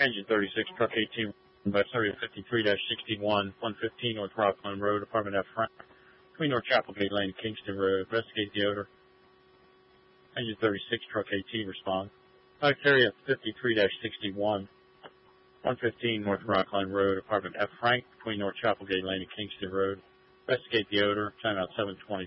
Engine 36, truck 18, by area 53-61, 115 North Rockland Road, apartment F, between North Chapelgate Lane and Kingston Road. Investigate the odor. Engine 36, truck 18, respond. Area 53-61, 115 North Rockland Road, apartment F, between North Chapelgate Lane and Kingston Road. Investigate the odor. Timeout 7:20.